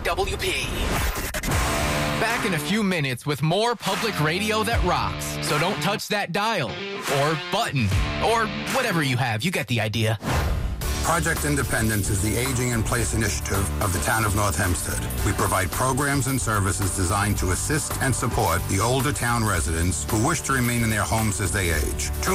KWP. Back in a few minutes with more public radio that rocks. So don't touch that dial or button or whatever you have. You get the idea. Project Independence is the Aging in Place initiative of the town of North Hempstead. We provide programs and services designed to assist and support the older town residents who wish to remain in their homes as they age.